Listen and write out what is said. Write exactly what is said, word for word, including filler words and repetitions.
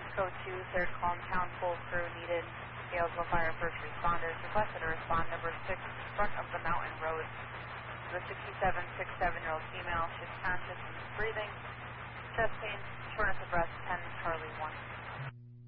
Moscow two, third column town, full crew needed. Galesville Fire first responders requested to respond number six, front of the mountain road. The sixty-seven, sixty-seven-year-old female, she's conscious and breathing. Chest pain, shortness of breath, ten Charlie one.